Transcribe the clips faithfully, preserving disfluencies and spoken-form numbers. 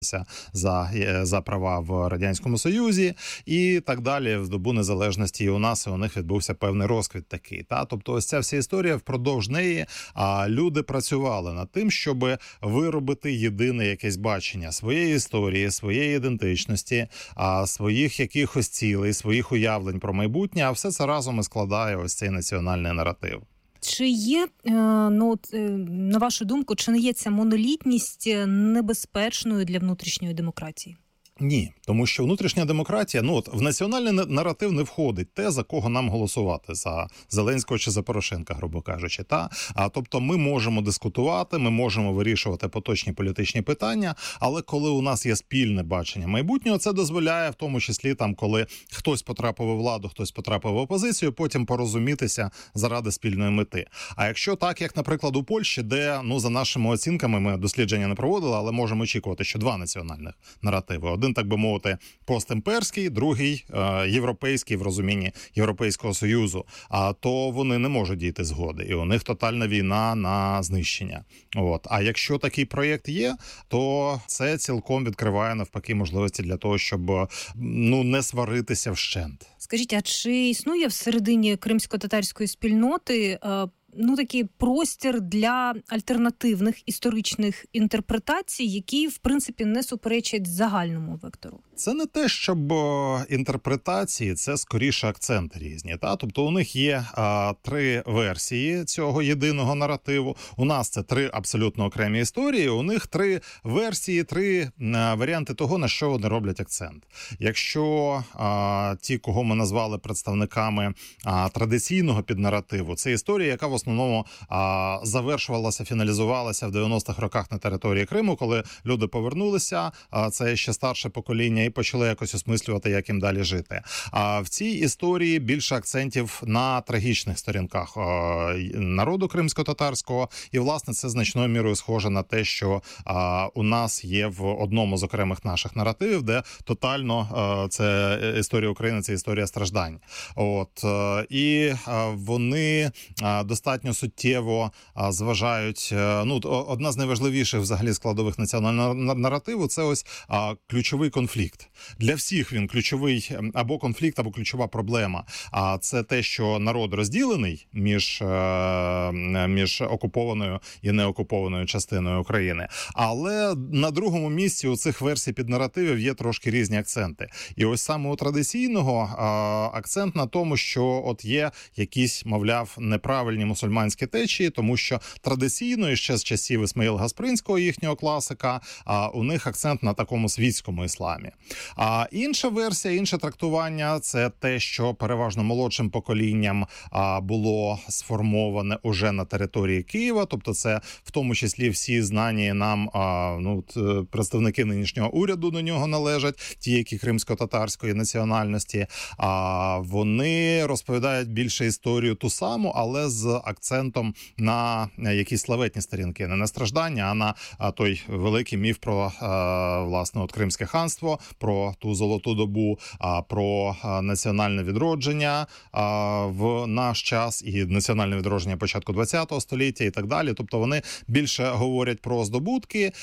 за, за права в Радянському Союзі і так далі, в добу незалежності і у нас, і у них відбувся певний розквіт такий. Та? Тобто ось ця вся історія, впродовж неї а, люди працювали над тим, щоб виробити єдине якесь бачення своєї історії, своєї ідентичності, а, своїх якихось цілей, своїх уявлень про майбутнє, а все це разом і складає ось цей національний наратив. Чи є, ну, на вашу думку, чи не є ця монолітність небезпечною для внутрішньої демократії? Ні, тому що внутрішня демократія, ну от в національний наратив не входить те, за кого нам голосувати, за Зеленського чи за Порошенка, грубо кажучи. Та? А, тобто ми можемо дискутувати, ми можемо вирішувати поточні політичні питання, але коли у нас є спільне бачення майбутнього, це дозволяє, в тому числі, там, коли хтось потрапив у владу, хтось потрапив в опозицію, потім порозумітися заради спільної мети. А якщо так, як, наприклад, у Польщі, де, ну, за нашими оцінками, ми дослідження не проводили, але можемо очікувати, що два національних наративи. Один, так би мовити, постімперський, другий е, європейський в розумінні Європейського Союзу, а то вони не можуть дійти згоди, і у них тотальна війна на знищення. От. А якщо такий проєкт є, то це цілком відкриває навпаки можливості для того, щоб, ну, не сваритися вщент. Скажіть, а чи існує всередині кримсько-татарської спільноти е, ну, такий простір для альтернативних історичних інтерпретацій, які, в принципі, не суперечать загальному вектору? Це не те, щоб інтерпретації, це скоріше акценти різні. Та? Тобто у них є а, три версії цього єдиного наративу. У нас це три абсолютно окремі історії, у них три версії, три а, варіанти того, на що вони роблять акцент. Якщо а, ті, кого ми назвали представниками а, традиційного піднаративу, це історія, яка в основному а, завершувалася, фіналізувалася в дев'яностих роках на території Криму, коли люди повернулися, а, це ще старше покоління, і почали якось осмислювати, як їм далі жити. А в цій історії більше акцентів на трагічних сторінках а, народу кримсько-татарського, і, власне, це значною мірою схоже на те, що а, у нас є в одному з окремих наших наративів, де тотально а, це історія України, це історія страждань. От, а, і а, вони а, достатньо суттєво а, зважають, а, ну, одна з найважливіших взагалі складових національного наративу – це ось а, ключовий конфлікт. Для всіх він ключовий або конфлікт, або ключова проблема. А це те, що народ розділений між, між окупованою і неокупованою частиною України. Але на другому місці у цих версій піднаративів є трошки різні акценти. І ось саме у традиційного акцент на тому, що от є якісь, мовляв, неправильні мусульманські течії, тому що традиційно, і ще з часів Ісмаїла Гаспринського, їхнього класика, у них акцент на такому світському ісламі. А інша версія, інше трактування – це те, що переважно молодшим поколінням а, було сформоване уже на території Києва, тобто це в тому числі всі знані нам а, ну, представники нинішнього уряду до нього належать, ті, які кримсько-татарської національності, а вони розповідають більше історію ту саму, але з акцентом на якісь славетні сторінки, не на страждання, а на а, той великий міф про, а, власне, от Кримське ханство, про ту золоту добу, про національне відродження в наш час і національне відродження початку ХХ століття і так далі. Тобто вони більше говорять про здобутки,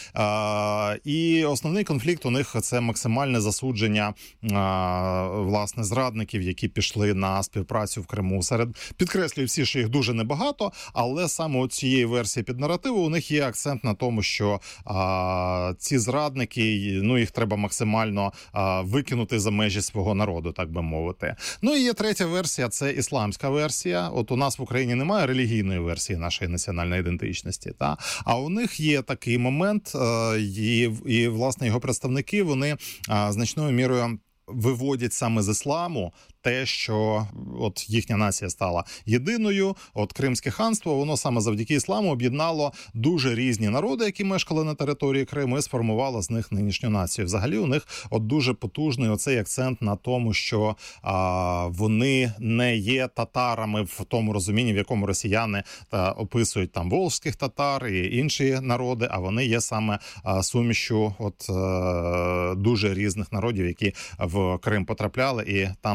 і основний конфлікт у них – це максимальне засудження, власне, зрадників, які пішли на співпрацю в Криму. Серед, підкреслюю всі, що їх дуже небагато, але саме у цієї версії піднаративу у них є акцент на тому, що ці зрадники, ну, їх треба максимально а, викинути за межі свого народу, так би мовити. Ну і є третя версія, це ісламська версія. От у нас в Україні немає релігійної версії нашої національної ідентичності, та? А у них є такий момент, а, і, і, власне, його представники, вони а, значною мірою виводять саме з ісламу те, що от їхня нація стала єдиною. От Кримське ханство, воно саме завдяки ісламу об'єднало дуже різні народи, які мешкали на території Криму, і сформувало з них нинішню націю. Взагалі у них от дуже потужний оцей акцент на тому, що а, вони не є татарами в тому розумінні, в якому росіяни та, описують там волжських татар і інші народи, а вони є саме а, сумішю от а, дуже різних народів, які в Крим потрапляли і там залишалися.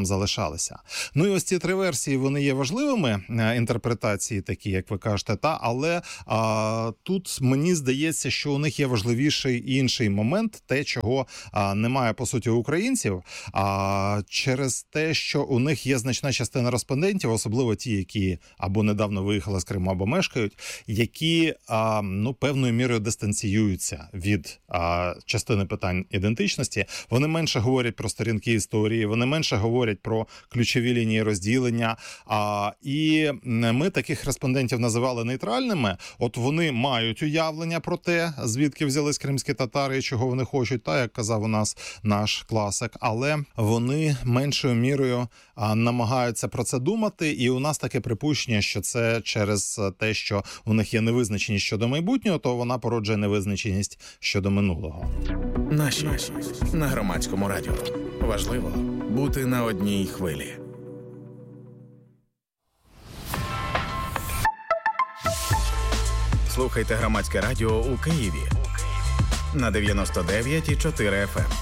залишалися. Ну і ось ці три версії, вони є важливими, інтерпретації такі, як ви кажете, та, але а, тут мені здається, що у них є важливіший інший момент, те, чого а, немає, по суті, у українців, а через те, що у них є значна частина респондентів, особливо ті, які або недавно виїхали з Криму, або мешкають, які а, ну, певною мірою дистанціюються від а, частини питань ідентичності. Вони менше говорять про сторінки історії, вони менше говорять про ключові лінії розділення. А, і ми таких респондентів називали нейтральними. От вони мають уявлення про те, звідки взялись кримські татари і чого вони хочуть, та, як казав у нас наш класик. Але вони меншою мірою а, намагаються про це думати. І у нас таке припущення, що це через те, що у них є невизначеність щодо майбутнього, то вона породжує невизначеність щодо минулого. Наші на Громадському радіо. Важливо бути на одній хвилі. Слухайте Громадське радіо у Києві на дев'яносто дев'ять і чотири еф ем.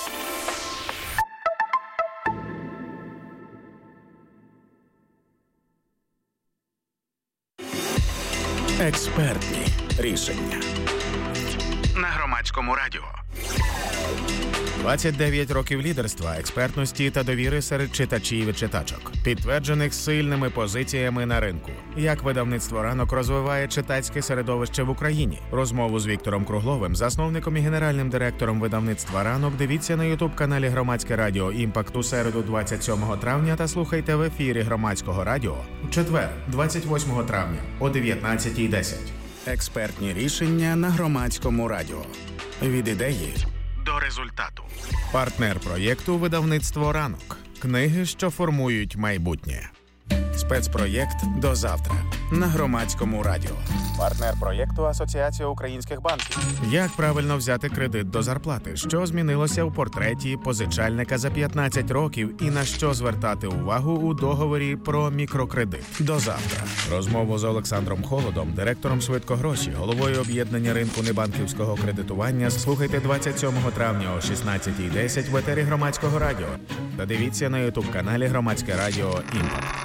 Експертні рішення на Громадському радіо. двадцять дев'ять років лідерства, експертності та довіри серед читачів і читачок, підтверджених сильними позиціями на ринку. Як видавництво «Ранок» розвиває читацьке середовище в Україні. Розмову з Віктором Кругловим, засновником і генеральним директором видавництва «Ранок», дивіться на ютуб-каналі Громадське радіо «Імпакт» у середу двадцять сьомого травня та слухайте в ефірі Громадського радіо у четвер двадцять восьмого травня о дев'ятнадцятій десять. Експертні рішення на Громадському радіо. Від ідеї до результату. Партнер проєкту видавництво «Ранок». Книги, що формують майбутнє. Спецпроєкт «До завтра» на Громадському радіо. Партнер проєкту Асоціація українських банків. Як правильно взяти кредит до зарплати? Що змінилося у портреті позичальника за п'ятнадцять років і на що звертати увагу у договорі про мікрокредит? До завтра. Розмову з Олександром Холодом, директором «Швидкогроші», головою об'єднання ринку небанківського кредитування, слухайте двадцять сьомого травня о шістнадцятій десять в етері Громадського радіо. Та дивіться на ютуб-каналі Громадське радіо «Імпакт».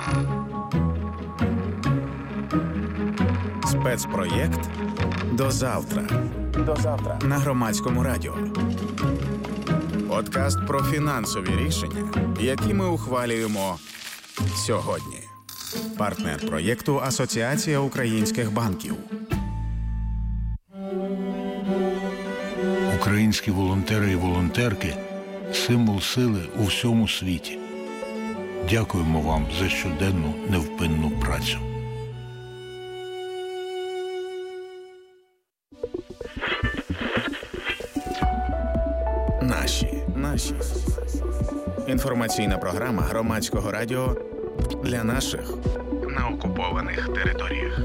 Спецпроєкт «До завтра». До завтра на Громадському радіо. Подкаст про фінансові рішення, які ми ухвалюємо сьогодні. Партнер проєкту Асоціація українських банків. Українські волонтери і волонтерки – символ сили у всьому світі. Дякуємо вам за щоденну невпинну працю. Наші. Наші. Інформаційна програма Громадського радіо для наших на окупованих територіях.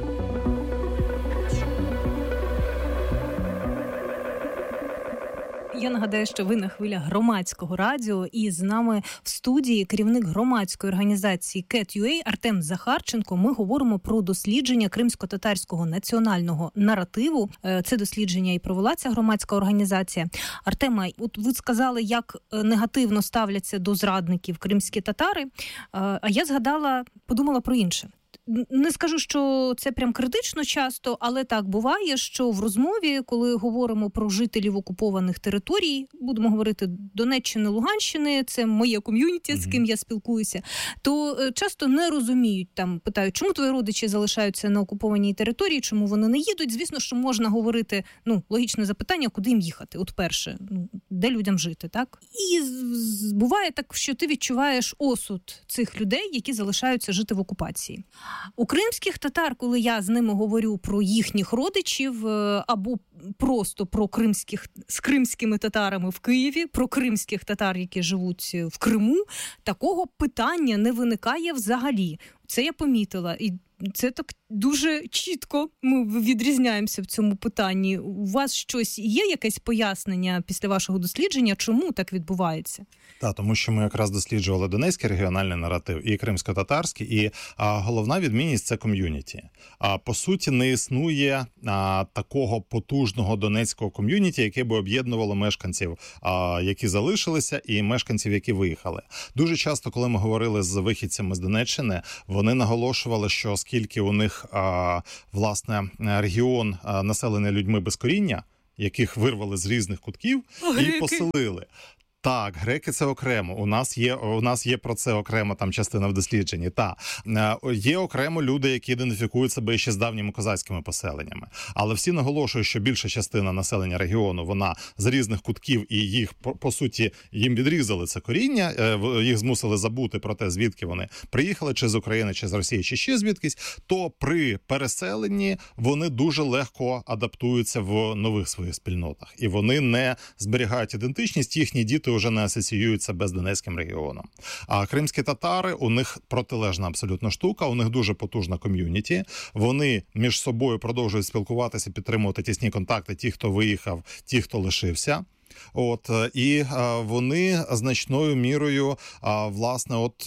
Я нагадаю, що ви на хвилях Громадського радіо, і з нами в студії керівник громадської організації кет ю ей Артем Захарченко. Ми говоримо про дослідження кримсько-татарського національного наративу. Це дослідження і провела ця громадська організація. Артема, от ви сказали, як негативно ставляться до зрадників кримські татари, а я згадала, подумала про інше. Не скажу, що це прям критично часто, але так буває, що в розмові, коли говоримо про жителів окупованих територій, будемо говорити Донеччини, Луганщини, це моє ком'юніті, з ким я спілкуюся, то часто не розуміють, там питають, чому твої родичі залишаються на окупованій території, чому вони не їдуть. Звісно, що можна говорити, ну, логічне запитання, куди їм їхати, от перше, ну, де людям жити, так? І буває так, що ти відчуваєш осуд цих людей, які залишаються жити в окупації. У кримських татар, коли я з ними говорю про їхніх родичів або просто про кримських, з кримськими татарами в Києві, про кримських татар, які живуть в Криму, такого питання не виникає взагалі. Це я помітила. І це так дуже чітко ми відрізняємося в цьому питанні. У вас щось є, якесь пояснення після вашого дослідження, чому так відбувається? Так, тому що ми якраз досліджували донецький регіональний наратив і кримсько-татарський, і а, головна відмінність – це ком'юніті. А, по суті, не існує а, такого потужного донецького ком'юніті, яке би об'єднувало мешканців, а, які залишилися, і мешканців, які виїхали. Дуже часто, коли ми говорили з вихідцями з Донеччини, вони наголошували, що оскільки у них, а, власне, регіон а, населений людьми без коріння, яких вирвали з різних кутків і поселили. Так, греки – це окремо. У нас є, у нас є про це окрема там частина в дослідженні. Та є окремо люди, які ідентифікують себе ще з давніми козацькими поселеннями. Але всі наголошують, що більша частина населення регіону, вона з різних кутків, і їх, по, по суті, їм відрізали це коріння, їх змусили забути про те, звідки вони приїхали, чи з України, чи з Росії, чи ще звідкись, то при переселенні вони дуже легко адаптуються в нових своїх спільнотах. І вони не зберігають ідентичність, їхні діти вже не асоціюються без Донецьким регіоном. А кримські татари, у них протилежна абсолютно штука, у них дуже потужна ком'юніті, вони між собою продовжують спілкуватися, підтримувати тісні контакти, ті, хто виїхав, ті, хто лишився. От, і а, вони значною мірою, а, власне, от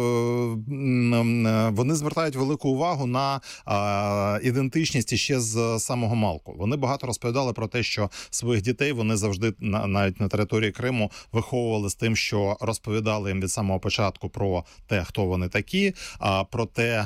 е, вони звертають велику увагу на а, ідентичність ще з самого малку. Вони багато розповідали про те, що своїх дітей вони завжди, на, навіть на території Криму, виховували з тим, що розповідали їм від самого початку про те, хто вони такі, а, про те,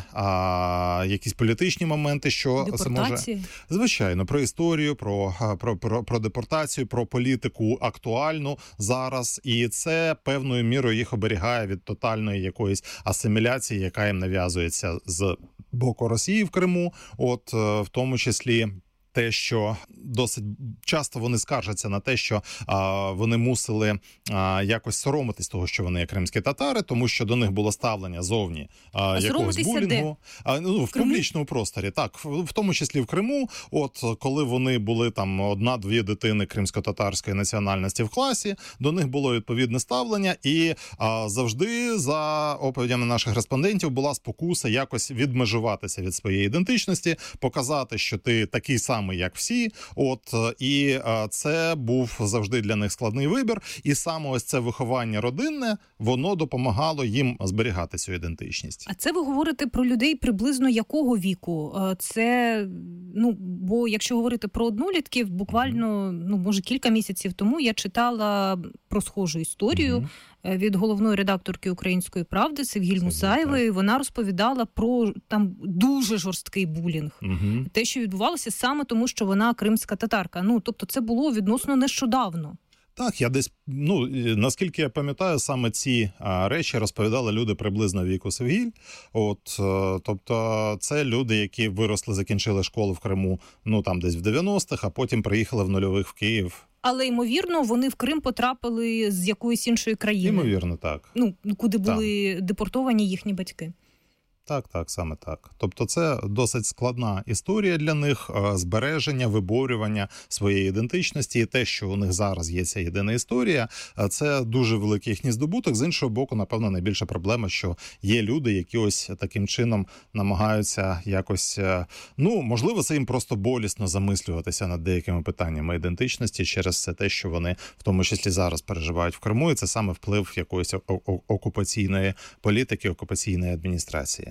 а, якісь політичні моменти, що це може... Звичайно, про історію, про, про, про, про депортацію, про політику актуальну зараз, і це певною мірою їх оберігає від тотальної якоїсь асиміляції, яка їм нав'язується з боку Росії в Криму, от в тому числі те, що досить часто вони скаржаться на те, що а, вони мусили а, якось соромитись того, що вони є кримські татари, тому що до них було ставлення зовні а, якогось булінгу. А, ну, в, в публічному просторі, так, в, в тому числі в Криму. От коли вони були там одна-дві дитини кримсько-татарської національності в класі, до них було відповідне ставлення, і а, завжди за оповідями наших респондентів була спокуса якось відмежуватися від своєї ідентичності, показати, що ти такий самий, як всі, от, і а, це був завжди для них складний вибір, і саме ось це виховання родинне, воно допомагало їм зберігати цю ідентичність. А це ви говорите про людей приблизно якого віку? Це, ну, бо якщо говорити про однолітків, буквально, ну, може, кілька місяців тому я читала про схожу історію, mm-hmm. від головної редакторки «Української правди» Севгіль Мусаєвої. Вона розповідала про там дуже жорсткий булінг. Угу. Те, що відбувалося саме тому, що вона кримська татарка. Ну, тобто це було відносно нещодавно. Так, я десь, ну, наскільки я пам'ятаю, саме ці а, речі розповідали люди приблизно віку Севгіль. От, а, тобто це люди, які виросли, закінчили школу в Криму, ну, там десь в дев'яностих, а потім приїхали в нульових в Київ. Але, ймовірно, вони в Крим потрапили з якоїсь іншої країни. Ймовірно, так. Ну, куди були так. депортовані їхні батьки. Так, так, саме так. Тобто це досить складна історія для них, збереження, виборювання своєї ідентичності. І те, що у них зараз є ця єдина історія, це дуже великий їхній здобуток. З іншого боку, напевно, найбільша проблема, що є люди, які ось таким чином намагаються якось, ну, можливо, це їм просто болісно замислюватися над деякими питаннями ідентичності через все те, що вони в тому числі зараз переживають в Криму, і це саме вплив якоїсь окупаційної політики, окупаційної адміністрації.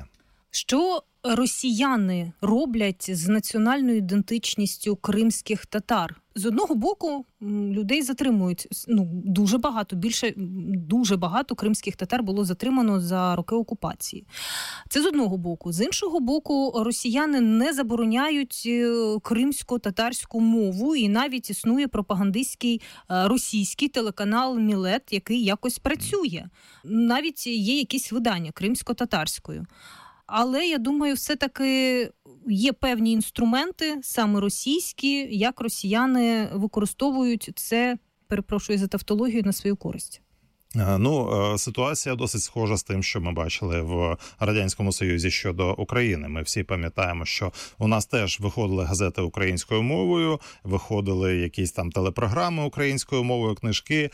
Що росіяни роблять з національною ідентичністю кримських татар? З одного боку, людей затримують, ну, дуже багато, більше, дуже багато кримських татар було затримано за роки окупації. Це з одного боку. З іншого боку, росіяни не забороняють кримсько-татарську мову, і навіть існує пропагандистський російський телеканал «Мілет», який якось працює. Навіть є якісь видання кримсько-татарською. Але, я думаю, все-таки є певні інструменти, саме російські, як росіяни використовують це, перепрошую за тавтологію, на свою користь. Ну, ситуація досить схожа з тим, що ми бачили в Радянському Союзі щодо України. Ми всі пам'ятаємо, що у нас теж виходили газети українською мовою, виходили якісь там телепрограми українською мовою, книжки,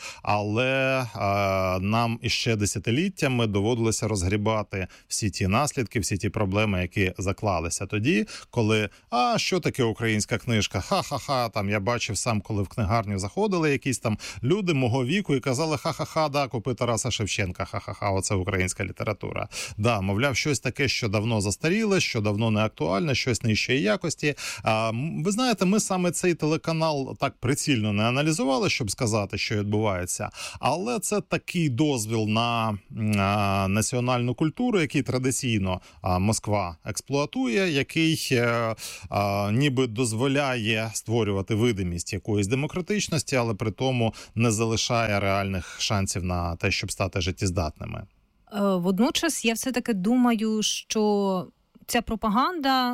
але а, нам іще десятиліттями доводилося розгрібати всі ті наслідки, всі ті проблеми, які заклалися тоді, коли, а, що таке українська книжка? Ха-ха-ха, там я бачив сам, коли в книгарню заходили якісь там люди мого віку і казали, ха-ха-ха, да, купи Тараса Шевченка, ха-ха-ха, оце українська література. Да, мовляв, щось таке, що давно застаріле, що давно не актуальне, щось нижчої якості. А, ви знаєте, ми саме цей телеканал так прицільно не аналізували, щоб сказати, що відбувається, але це такий дозвіл на а, національну культуру, який традиційно а, Москва експлуатує, який а, а, ніби дозволяє створювати видимість якоїсь демократичності, але при тому не залишає реальних шансів на те, щоб стати життєздатними. Водночас я все-таки думаю, що ця пропаганда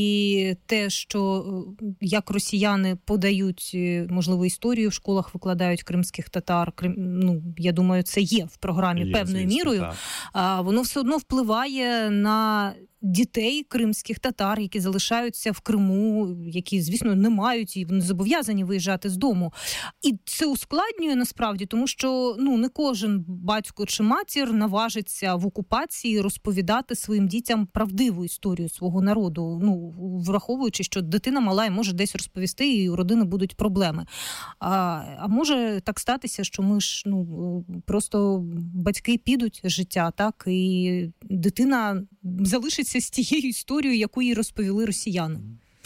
і те, що як росіяни подають, можливо, історію в школах, викладають кримських татар, крим, ну, я думаю, це є в програмі є, певною звісно, мірою, а, воно все одно впливає на дітей кримських татар, які залишаються в Криму, які, звісно, не мають і не зобов'язані виїжджати з дому. І це ускладнює насправді, тому що ну не кожен батько чи матір наважиться в окупації розповідати своїм дітям правдиву історію свого народу, ну, враховуючи, що дитина мала і може десь розповісти, і у родини будуть проблеми. А, а може так статися, що ми ж, ну, просто батьки підуть з життя, так, і дитина залишиться з тією історією, яку їй розповіли росіяни.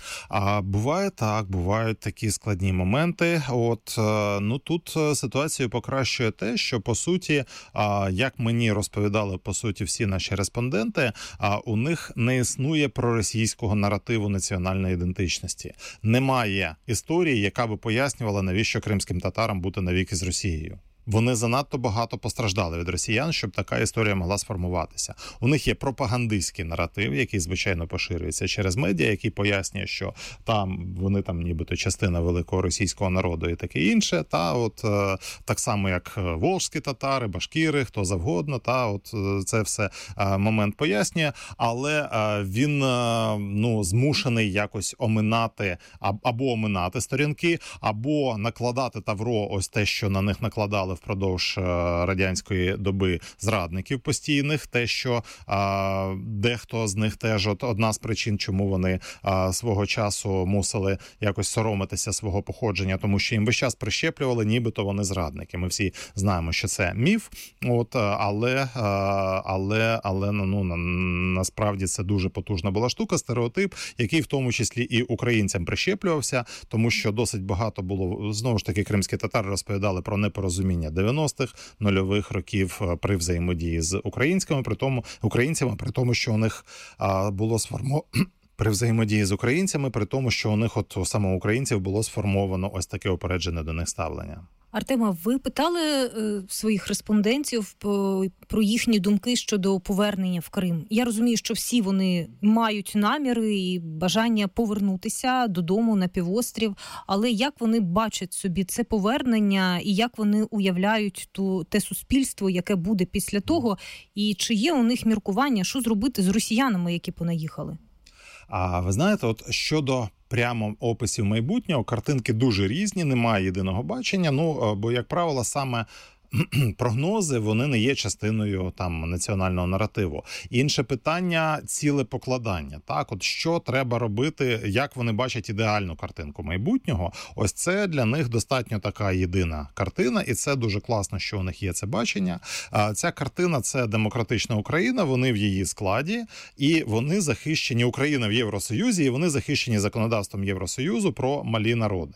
А буває так, бувають такі складні моменти. От, ну тут ситуацію покращує те, що по суті, як мені розповідали по суті всі наші респонденти, у них не існує проросійського наративу національної ідентичності. Немає історії, яка би пояснювала, навіщо кримським татарам бути навіки з Росією. Вони занадто багато постраждали від росіян, щоб така історія могла сформуватися. У них є пропагандистський наратив, який, звичайно, поширюється через медіа, який пояснює, що там вони там нібито частина великого російського народу і таке інше. Та от е, так само, як волжські татари, башкіри, хто завгодно, та от е, це все е, момент пояснює. Але е, він е, ну, змушений якось оминати, або оминати сторінки, або накладати тавро ось те, що на них накладали впродовж радянської доби зрадників постійних, те, що а, дехто з них теж от одна з причин, чому вони а, свого часу мусили якось соромитися свого походження, тому що їм весь час прищеплювали, нібито вони зрадники. Ми всі знаємо, що це міф, от, але, а, але, але ну, на, насправді це дуже потужна була штука, стереотип, який в тому числі і українцям прищеплювався, тому що досить багато було, знову ж таки, кримські татари розповідали про непорозуміння дев'яностих, нульових років при взаємодії з українськими, при тому, українцями, при тому, що у них а, було сформовано при взаємодії з українцями, при тому, що у них от саме українців було сформовано ось таке упереджене до них ставлення. Артема, ви питали е, своїх респондентів про, про їхні думки щодо повернення в Крим. Я розумію, що всі вони мають наміри і бажання повернутися додому на півострів, але як вони бачать собі це повернення і як вони уявляють ту, те суспільство, яке буде після того, і чи є у них міркування, що зробити з росіянами, які понаїхали? А ви знаєте, от щодо прямо описів майбутнього, картинки дуже різні, немає єдиного бачення, ну, бо, як правило, саме прогнози, вони не є частиною там національного наративу. Інше питання – цілепокладання. Так, от що треба робити, як вони бачать ідеальну картинку майбутнього. Ось це для них достатньо така єдина картина, і це дуже класно, що у них є це бачення. Ця картина – це демократична Україна, вони в її складі, і вони захищені, Україна в Євросоюзі, і вони захищені законодавством Євросоюзу про малі народи.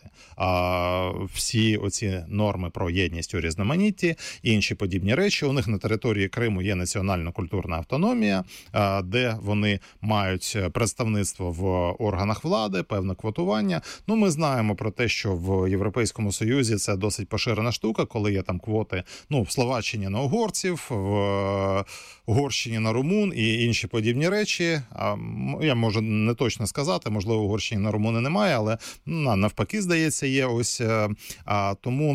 Всі оці норми про єдність у різноманітті, інші подібні речі. У них на території Криму є національно-культурна автономія, де вони мають представництво в органах влади, певне квотування. Ну, ми знаємо про те, що в Європейському Союзі це досить поширена штука, коли є там квоти, ну, в Словаччині на угорців, в Угорщині на румун і інші подібні речі. Я можу не точно сказати, можливо, в Угорщині на румуни немає, але навпаки, здається, є ось. Тому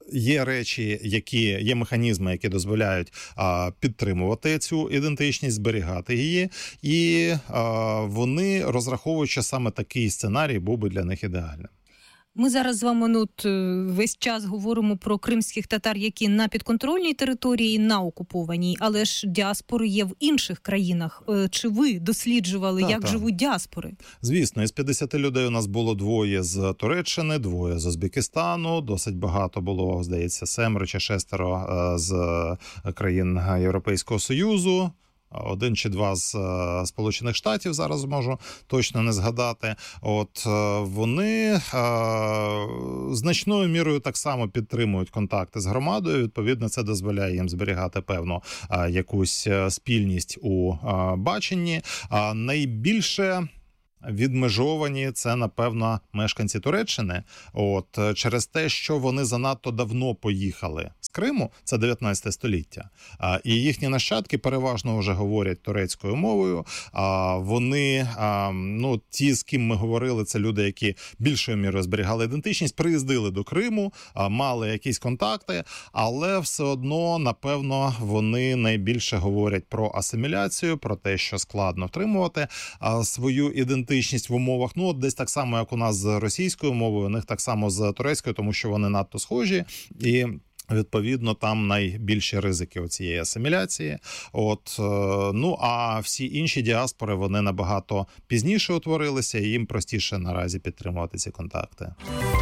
Є речі, які є механізми, які дозволяють а, підтримувати цю ідентичність, зберігати її, і а, вони розраховують, що саме такий сценарій був би для них ідеальним. Ми зараз з вами ну, весь час говоримо про кримських татар, які на підконтрольній території, на окупованій, але ж діаспори є в інших країнах. Чи ви досліджували, так, як так. живуть діаспори? Звісно, із п'ятдесят людей у нас було двоє з Туреччини, двоє з Узбекистану, досить багато було, здається, семеро чи шестеро з країн Європейського Союзу. Один чи два з е, Сполучених Штатів, зараз можу точно не згадати. От е, вони е, значною мірою так само підтримують контакти з громадою. Відповідно, це дозволяє їм зберігати певну е, якусь спільність у е, баченні. А найбільше відмежовані це, напевно, мешканці Туреччини. От через те, що вони занадто давно поїхали з Криму, це дев'ятнадцяте століття. А, і їхні нащадки переважно вже говорять турецькою мовою. А, вони, а, ну, ті, з ким ми говорили, це люди, які більшою мірою зберігали ідентичність, приїздили до Криму, а, мали якісь контакти, але все одно, напевно, вони найбільше говорять про асиміляцію, про те, що складно втримувати а, свою ідентичність в умовах, ну, от десь так само, як у нас з російською мовою, у них так само з турецькою, тому що вони надто схожі, і відповідно, там найбільші ризики оцієї асиміляції. От, ну, а всі інші діаспори, вони набагато пізніше утворилися, і їм простіше наразі підтримувати ці контакти.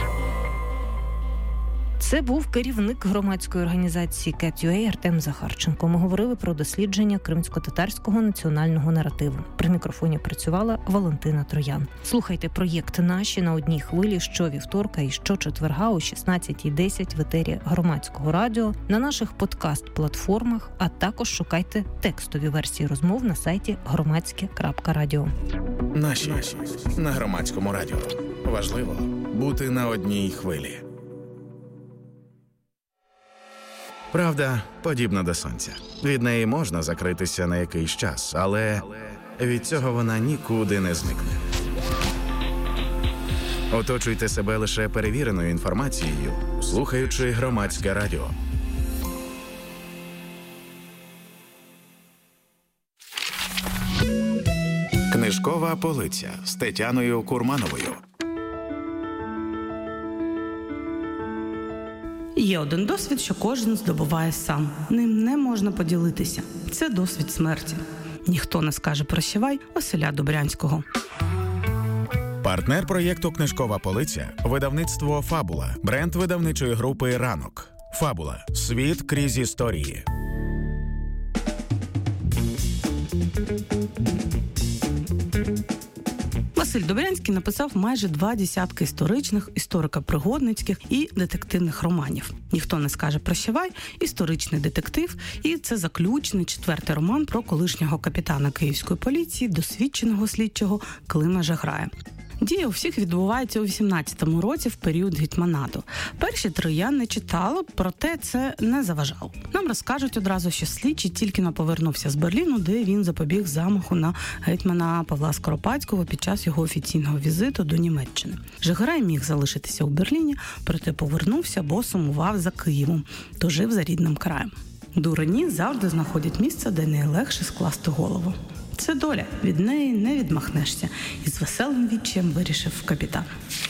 Це був керівник громадської організації Кет.ю.ей Артем Захарченко. Ми говорили про дослідження кримсько-татарського національного наративу. При мікрофоні працювала Валентина Троян. Слухайте проєкт «Наші» на одній хвилі щовівторка і щочетверга о шістнадцятій десять в етері Громадського радіо, на наших подкаст-платформах, а також шукайте текстові версії розмов на сайті громадське крапка радіо. Наші на Громадському радіо. Важливо бути на одній хвилі. Правда подібна до сонця. Від неї можна закритися на якийсь час, але від цього вона нікуди не зникне. Оточуйте себе лише перевіреною інформацією, слухаючи Громадське радіо. Книжкова полиця з Тетяною Курмановою. Є один досвід, що кожен здобуває сам. Ним не можна поділитися. Це досвід смерті. Ніхто не скаже «прощавай» Василя Добрянського. Партнер проєкту «Книжкова полиця» – видавництво «Фабула», бренд видавничої групи «Ранок». «Фабула» – світ крізь історії. Василь Добрянський написав майже два десятки історичних, історико-пригодницьких і детективних романів. «Ніхто не скаже «прощавай» – історичний детектив, і це заключний четвертий роман про колишнього капітана Київської поліції, досвідченого слідчого Клима Жаграя. Дія у всіх відбувається у вісімнадцятому році в період гетьманату. Перші три я не читала, проте це не заважало. Нам розкажуть одразу, що слідчий тільки-но повернувся з Берліну, де він запобіг замаху на гетьмана Павла Скоропадського під час його офіційного візиту до Німеччини. Жаграй міг залишитися у Берліні, проте повернувся, бо сумував за Києвом, то жив за рідним краєм. Дурені завжди знаходять місце, де найлегше скласти голову. Це доля, від неї не відмахнешся. І з веселим відчаєм вирішив капітан.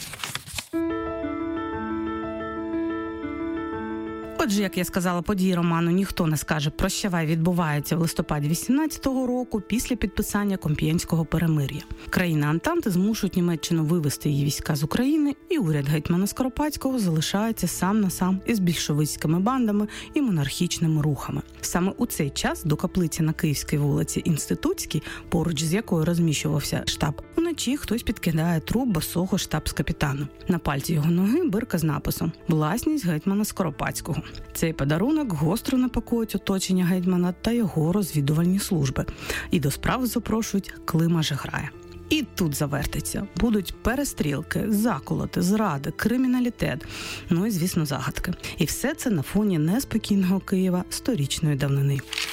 Отже, як я сказала, події роману «Ніхто не скаже «прощавай» відбуваються в листопаді вісімнадцятого року після підписання Комп'єнського перемир'я. Країни Антанти змушують Німеччину вивести її війська з України, і уряд гетьмана Скоропадського залишається сам на сам із більшовицькими бандами і монархічними рухами. Саме у цей час до каплиці на Київській вулиці Інститутській, поруч з якою розміщувався штаб, вночі хтось підкидає труп босого штабс-капітану. На пальці його ноги бирка з написом «Власність гетьмана Скоропадського». Цей подарунок гостро непокоїть оточення гетьмана та його розвідувальні служби. І до справи запрошують Клима Жаграя. І тут завертиться. Будуть перестрілки, заколоти, зради, криміналітет, ну і, звісно, загадки. І все це на фоні неспокійного Києва сторічної давнини.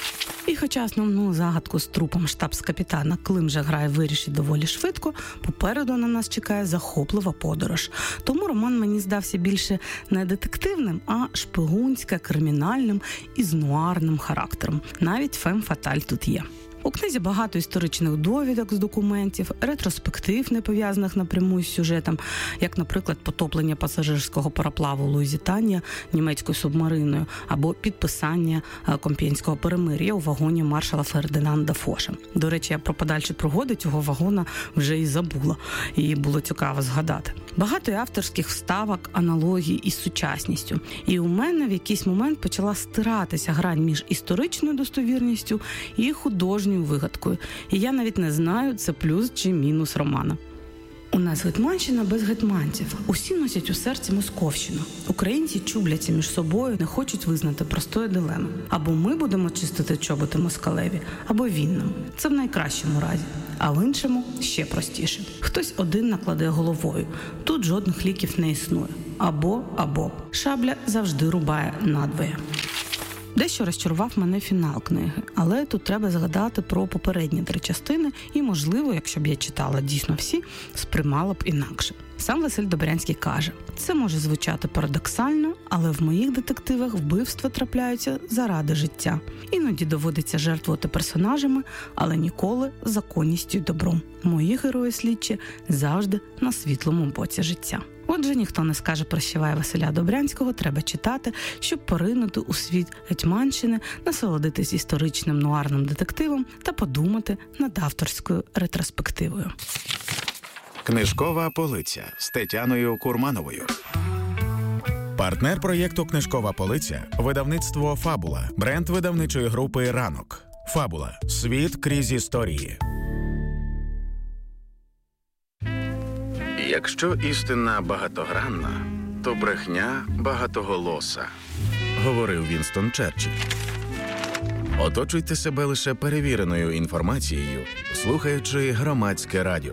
І хоча основну загадку з трупом штабс-капітана Клим же грає вирішить доволі швидко, попереду на нас чекає захоплива подорож. Тому роман мені здався більше не детективним, а шпигунсько-кримінальним і з нуарним характером. Навіть фем-фаталь тут є. У книзі багато історичних довідок з документів, ретроспектив, не пов'язаних напряму з сюжетом, як, наприклад, потоплення пасажирського пароплаву Луїзітанія німецькою субмариною або підписання Комп'єнського перемир'я у вагоні маршала Фердинанда Фоша. До речі, я про подальші пригоди цього вагона вже і забула, і було цікаво згадати. Багато авторських вставок, аналогій із сучасністю. І у мене в якийсь момент почала стиратися грань між історичною достовірністю і художньою вигадкою. І я навіть не знаю, це плюс чи мінус романа. У нас Гетьманщина без гетьманців. Усі носять у серці Московщину. Українці чубляться між собою, не хочуть визнати простої дилеми. Або ми будемо чистити чоботи москалеві, або він нам. Це в найкращому разі. А в іншому ще простіше. Хтось один накладе головою. Тут жодних ліків не існує. Або, або. Шабля завжди рубає надвоє. Дещо розчарував мене фінал книги, але тут треба згадати про попередні три частини і, можливо, якщо б я читала дійсно всі, сприймала б інакше. Сам Василь Добрянський каже, це може звучати парадоксально, але в моїх детективах вбивства трапляються заради життя. Іноді доводиться жертвувати персонажами, але ніколи законністю й добром. Мої герої-слідчі завжди на світлому боці життя. Отже, ніхто не скаже «Прощавай» Василя Добрянського, треба читати, щоб поринути у світ Гетьманщини, насолодитись історичним нуарним детективом та подумати над авторською ретроспективою. Книжкова полиця з Тетяною Курмановою. Партнер проєкту «Книжкова полиця» – видавництво «Фабула», бренд видавничої групи «Ранок». «Фабула» – світ крізь історії. Якщо істина багатогранна, то брехня багатоголоса, говорив Вінстон Черчилль. Оточуйте себе лише перевіреною інформацією, слухаючи громадське радіо.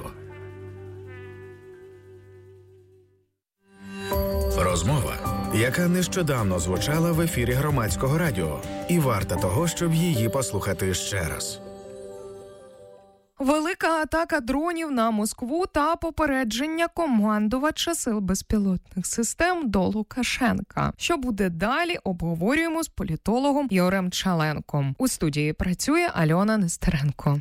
Розмова, яка нещодавно звучала в ефірі громадського радіо, і варта того, щоб її послухати ще раз. Велика атака дронів на Москву та попередження командувача сил безпілотних систем до Лукашенка. Що буде далі, обговорюємо з політологом Ігорем Чаленком. У студії працює Альона Нестеренко.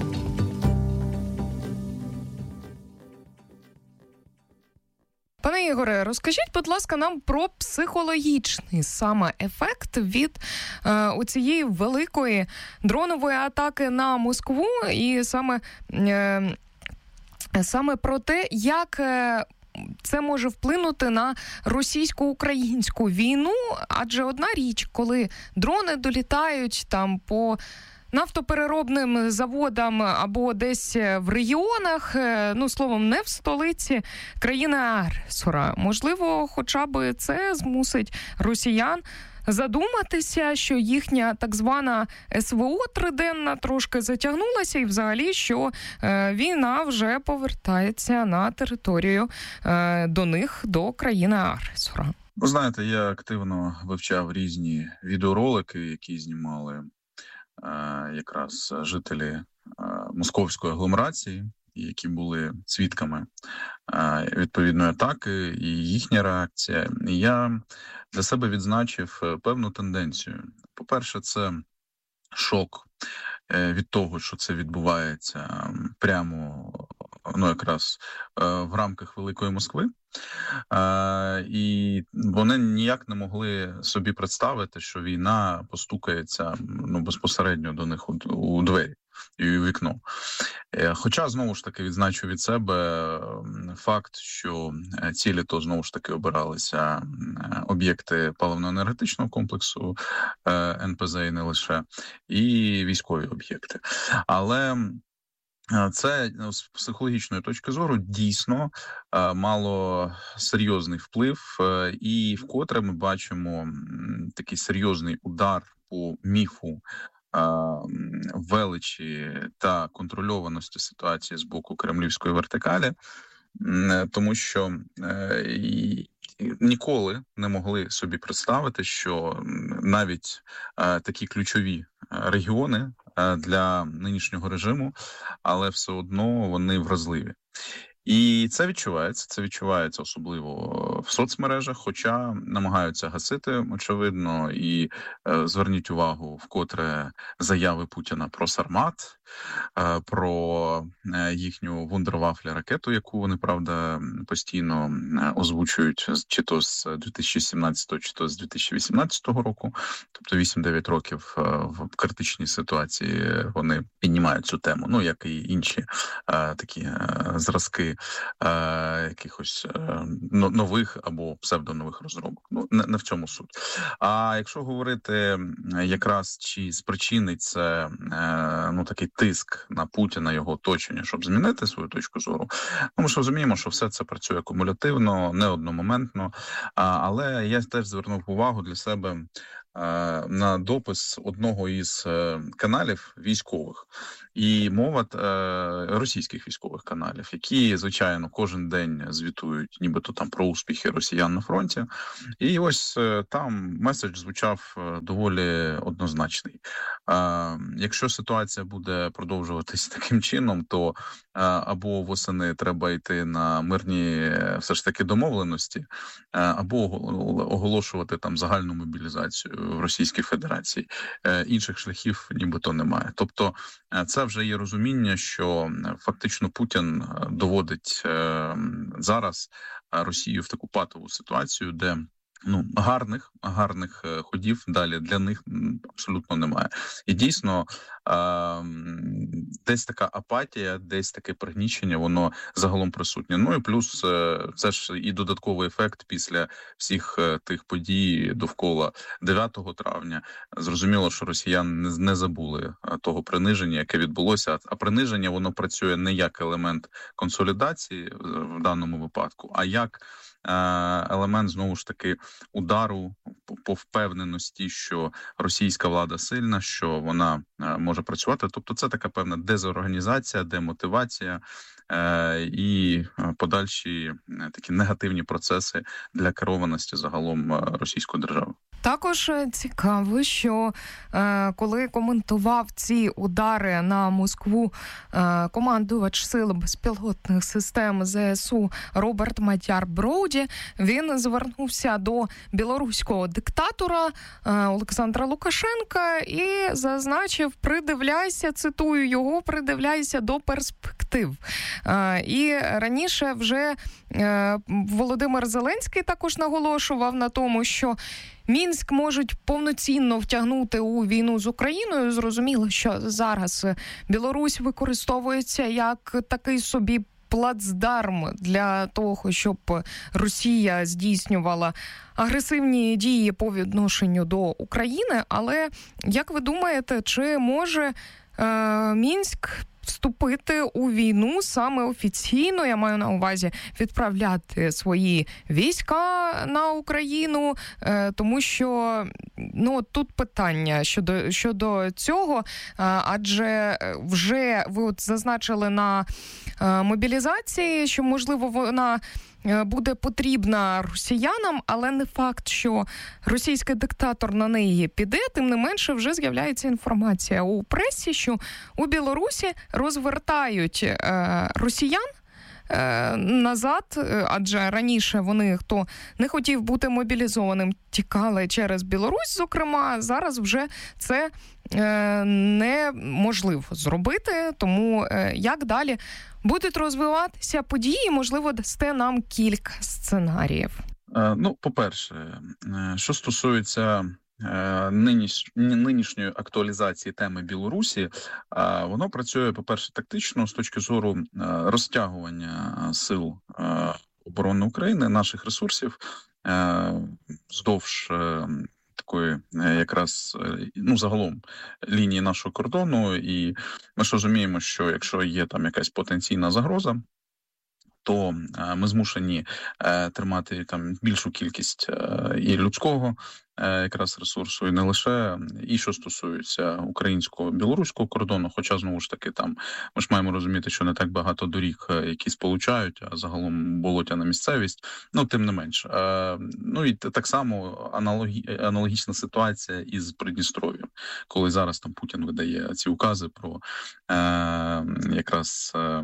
Пане Ігоре, розкажіть, будь ласка, нам про психологічний саме ефект від е, оцієї великої дронової атаки на Москву і саме, е, саме про те, як е, це може вплинути на російсько-українську війну, адже одна річ, коли дрони долітають там по нафтопереробним заводам або десь в регіонах, ну, словом, не в столиці країни-агресора. Можливо, хоча б це змусить росіян задуматися, що їхня так звана ес ве о триденна трошки затягнулася і взагалі, що е, війна вже повертається на територію е, до них, до країни-агресора. Ви знаєте, я активно вивчав різні відеоролики, які знімали якраз жителі московської агломерації, які були свідками відповідної атаки, і їхня реакція. І я для себе відзначив певну тенденцію. По-перше, це шок від того, що це відбувається прямо, ну, якраз в рамках Великої Москви. І вони ніяк не могли собі представити, що війна постукається, ну, безпосередньо до них у, у двері і у вікно. Хоча, знову ж таки, відзначу від себе факт, що цілі то, знову ж таки, обиралися об'єкти паливно-енергетичного комплексу, ен пе зе і не лише, і військові об'єкти. Але це з психологічної точки зору дійсно мало серйозний вплив, і вкотре ми бачимо такий серйозний удар по міфу величі та контрольованості ситуації з боку кремлівської вертикалі, тому що ніколи не могли собі представити, що навіть такі ключові регіони для нинішнього режиму, але все одно вони вразливі. І це відчувається, це відчувається особливо в соцмережах, хоча намагаються гасити, очевидно, і е, зверніть увагу вкотре заяви Путіна про Сармат, е, про е, їхню вундервафлі ракету, яку вони, правда, постійно озвучують, чи то з дві тисячі сімнадцятого, чи то з дві тисячі вісімнадцятого року, тобто вісім-дев'ять років е, в критичній ситуації вони піднімають цю тему, ну, як і інші е, такі е, зразки Е, якихось е, нових або псевдонових розробок. Ну, не, не в цьому суть. А якщо говорити якраз, чи спричинить це е, ну, такий тиск на Путіна, його оточення, щоб змінити свою точку зору, ну, ми ж розуміємо, що все це працює кумулятивно, не одномоментно, а, але я теж звернув увагу для себе на допис одного із каналів військових, і мова російських військових каналів, які, звичайно, кожен день звітують нібито там про успіхи росіян на фронті. І ось там меседж звучав доволі однозначний. Якщо ситуація буде продовжуватись таким чином, то або восени треба йти на мирні все ж таки домовленості, або оголошувати там загальну мобілізацію в Російській Федерації. Інших шляхів нібито немає. Тобто це вже є розуміння, що фактично Путін доводить зараз Росію в таку патову ситуацію, де ну, гарних, гарних ходів далі для них абсолютно немає. І дійсно, десь така апатія, десь таке пригнічення, воно загалом присутнє. Ну і плюс це ж і додатковий ефект після всіх тих подій довкола дев'ятого травня. Зрозуміло, що росіяни не забули того приниження, яке відбулося. А приниження, воно працює не як елемент консолідації в даному випадку, а як елемент, знову ж таки, удару по впевненості, що російська влада сильна, що вона може працювати. Тобто це така певна дезорганізація, демотивація е- і подальші такі негативні процеси для керованості загалом російської держави. Також цікаво, що е, коли коментував ці удари на Москву е, командувач сил безпілотних систем ЗСУ Роберт Матяр Броуді, він звернувся до білоруського диктатора е, Олександра Лукашенка і зазначив: придивляйся, цитую його, придивляйся до перспектив. Е, і раніше вже е, Володимир Зеленський також наголошував на тому, що Мінськ можуть повноцінно втягнути у війну з Україною. Зрозуміло, що зараз Білорусь використовується як такий собі плацдарм для того, щоб Росія здійснювала агресивні дії по відношенню до України. Але, як ви думаєте, чи може е- Мінськ вступити у війну саме офіційно, я маю на увазі відправляти свої війська на Україну, тому що ну тут питання щодо щодо цього, адже вже ви от зазначили на мобілізації, що можливо вона буде потрібна росіянам, але не факт, що російський диктатор на неї піде. Тим не менше, вже з'являється інформація у пресі, що у Білорусі розвертають е, росіян е, назад, адже раніше вони, хто не хотів бути мобілізованим, тікали через Білорусь, зокрема, зараз вже це е, неможливо зробити, тому е, як далі будуть розвиватися події, можливо, дасте нам кілька сценаріїв. Ну, по-перше, що стосується ниніш... нинішньої актуалізації теми Білорусі, воно працює, по-перше, тактично з точки зору розтягування сил оборони України, наших ресурсів вздовж такої якраз, ну, загалом лінії нашого кордону. І ми ж розуміємо, що якщо є там якась потенційна загроза, то ми змушені тримати там більшу кількість і людського якраз ресурсу, і не лише, і що стосується українсько-білоруського кордону, хоча, знову ж таки, там ми ж маємо розуміти, що не так багато доріг, які сполучають, а загалом болотяна місцевість, ну, тим не менш. Ну, і так само аналогі... аналогічна ситуація із Придністров'ям, коли зараз там Путін видає ці укази про е, якраз е,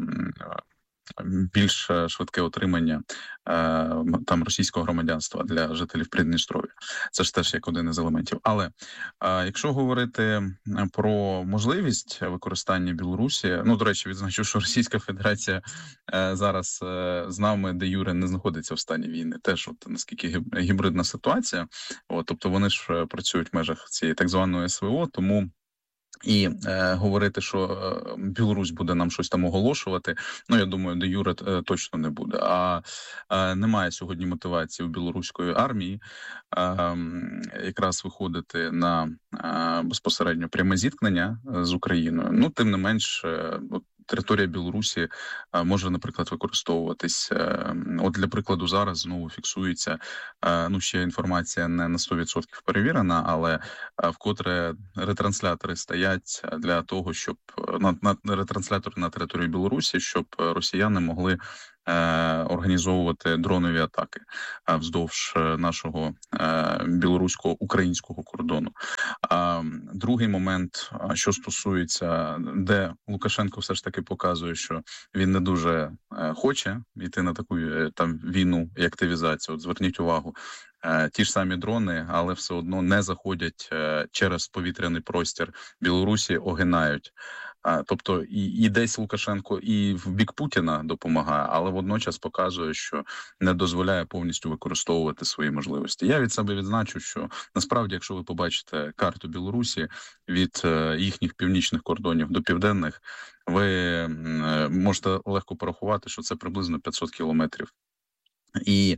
більш швидке отримання е, там російського громадянства для жителів Придністров'я. Це ж теж як один із елементів. Але е, якщо говорити про можливість використання Білорусі, ну, до речі, відзначу, що Російська Федерація е, зараз е, з нами де юре не знаходиться в стані війни. Теж от наскільки гібридна ситуація. От, тобто вони ж працюють в межах цієї так званої ес ве о, тому І е, говорити, що е, Білорусь буде нам щось там оголошувати, ну, я думаю, де юре е, точно не буде. А е, немає сьогодні мотивації у білоруської армії е, якраз виходити на е, безпосередньо пряме зіткнення з Україною. Ну, тим не менш, е, територія Білорусі може, наприклад, використовуватись. От для прикладу, зараз знову фіксується, ну, ще інформація не на сто відсотків перевірена, але вкотре ретранслятори стоять для того, щоб на, на ретранслятори на території Білорусі, щоб росіяни могли організовувати дронові атаки вздовж нашого білорусько-українського кордону. Другий момент, що стосується, де Лукашенко все ж таки показує, що він не дуже хоче йти на таку там війну і активізацію. От зверніть увагу, ті ж самі дрони, але все одно не заходять через повітряний простір Білорусі, огинають. Тобто і, і десь Лукашенко і в бік Путіна допомагає, але водночас показує, що не дозволяє повністю використовувати свої можливості. Я від себе відзначу, що насправді, якщо ви побачите карту Білорусі від їхніх північних кордонів до південних, ви можете легко порахувати, що це приблизно п'ятсот кілометрів. І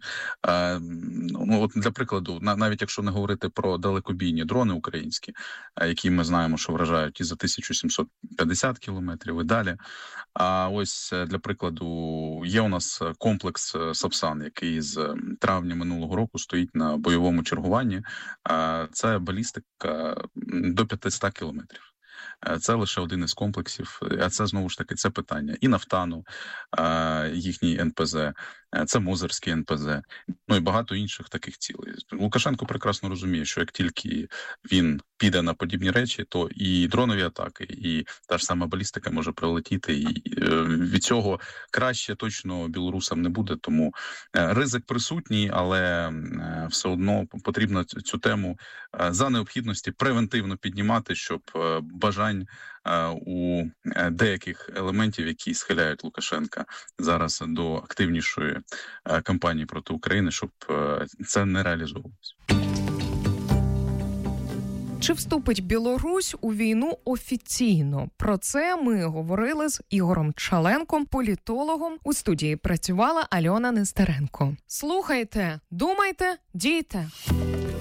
ну, от для прикладу, навіть якщо не говорити про далекобійні дрони українські, які ми знаємо, що вражають і за тисячу сімсот п'ятдесят кілометрів і далі. А ось для прикладу є у нас комплекс Сапсан, який з травня минулого року стоїть на бойовому чергуванні. Це балістика до п'ятсот кілометрів. Це лише один із комплексів, а це, знову ж таки, це питання і Нафтану, їхній ен пе зе, це Мозерський ен пе зе, ну і багато інших таких цілей. Лукашенко прекрасно розуміє, що як тільки він піде на подібні речі, то і дронові атаки, і та ж сама балістика може прилетіти, і від цього краще точно білорусам не буде, тому ризик присутній, але все одно потрібно цю тему за необхідності превентивно піднімати, щоб бажань у деяких елементів, які схиляють Лукашенка зараз до активнішої кампанії проти України, щоб це не реалізовувалося. Чи вступить Білорусь у війну офіційно? Про це ми говорили з Ігорем Чаленком, політологом. У студії працювала Альона Нестеренко. Слухайте, думайте, дійте.